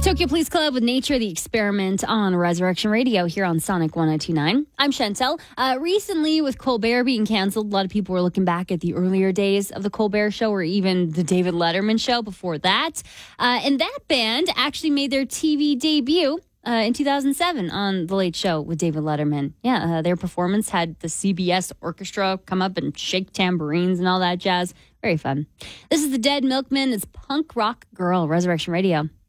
Tokyo Police Club with Nature, the Experiment on Resurrection Radio here on Sonic 1029. I'm Chantel. Recently, with Colbert being canceled, a lot of people were looking back at the earlier days of the Colbert Show or even the David Letterman Show before that. And that band actually made their TV debut in 2007 on The Late Show with David Letterman. Yeah, their performance had the CBS orchestra come up and shake tambourines and all that jazz. Very fun. This is the Dead Milkmen. It's Punk Rock Girl, Resurrection Radio.